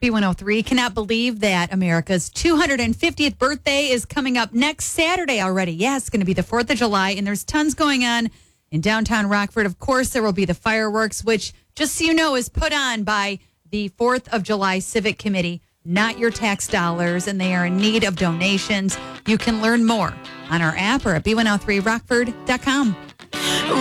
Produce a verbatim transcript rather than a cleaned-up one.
B one oh three. Cannot believe that America's two hundred fiftieth birthday is coming up next Saturday already. Yeah, it's going to be the fourth of July, and there's tons going on in downtown Rockford. Of course, there will be the fireworks, which, just so you know, is put on by the fourth of July Civic Committee, not your tax dollars, and they are in need of donations. You can learn more on our app or at B one oh three rockford dot com.